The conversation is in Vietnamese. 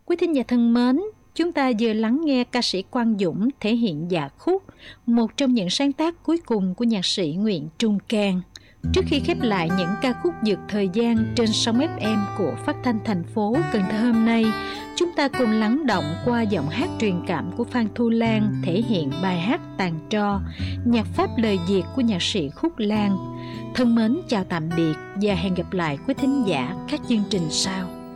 Quý thính giả thân mến, chúng ta vừa lắng nghe ca sĩ Quang Dũng thể hiện Dạ Khúc, một trong những sáng tác cuối cùng của nhạc sĩ Nguyễn Trung Cang. Trước khi khép lại những ca khúc vượt thời gian trên sóng FM của Phát thanh thành phố Cần Thơ hôm nay, chúng ta cùng lắng động qua giọng hát truyền cảm của Phan Thu Lan thể hiện bài hát Tàn Tro, nhạc pháp lời Việt của nhạc sĩ Khúc Lan. Thân mến chào tạm biệt và hẹn gặp lại quý thính giả các chương trình sau.